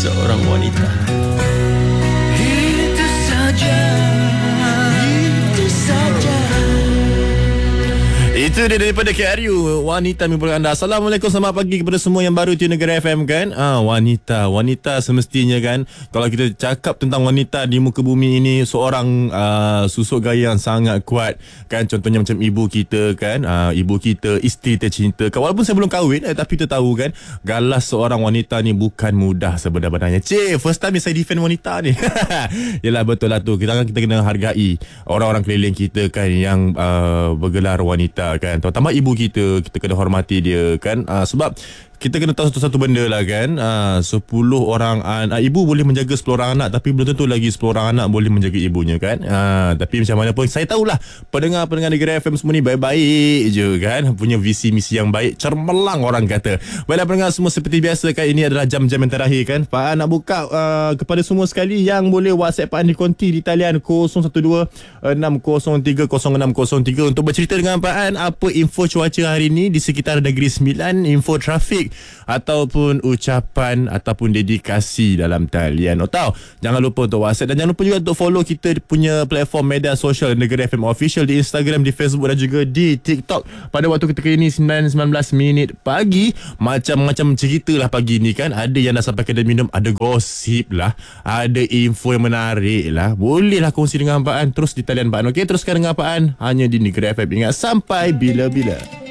seorang wanita. Itu saja, itu saja. Itu dia daripada KRU, Wanita Mimpi Anda. Assalamualaikum, selamat pagi kepada semua yang baru tune Negara FM kan. Wanita semestinya kan, kalau kita cakap tentang wanita di muka bumi ini, seorang susuk gaya yang sangat kuat kan. Contohnya macam ibu kita kan, ibu kita, isteri tercinta kan. Walaupun saya belum kahwin, tapi kita tahu kan, galas seorang wanita ni bukan mudah sebenarnya. First time saya defend wanita ni. Yelah, betul lah tu. Kita kena hargai orang-orang keliling kita kan, yang bergelar wanita kan, terutama ibu kita kena hormati dia kan. Sebab kita kena tahu satu benda lah kan, 10 orang ibu boleh menjaga 10 orang anak, tapi belum tentu lagi 10 orang anak boleh menjaga ibunya kan. Tapi macam mana pun, saya tahulah pendengar-pendengar Negara FM semua ni baik-baik je kan, punya visi misi yang baik, cermelang orang kata. Baiklah pendengar semua, seperti biasa kan, ini adalah jam-jam yang terakhir kan. Pak An nak buka kepada semua sekali yang boleh WhatsApp Pak An di konti di talian 012-603-0603 untuk bercerita dengan Pak An apa info cuaca hari ini di sekitar Negeri Sembilan, info trafik ataupun ucapan ataupun dedikasi dalam talian. Tahu, jangan lupa untuk WhatsApp, dan jangan lupa juga untuk follow kita punya platform media sosial Negara FM Official di Instagram, di Facebook dan juga di TikTok. Pada waktu ketika ini 9:19 minit pagi, macam-macam cerita lah pagi ni kan. Ada yang dah sampai kedai minum, ada gosip lah, ada info yang menarik lah. Bolehlah kongsi dengan Pak An terus di talian Pak An. Okey, teruskan dengan Pak An hanya di Negara FM. Ingat, sampai bila-bila.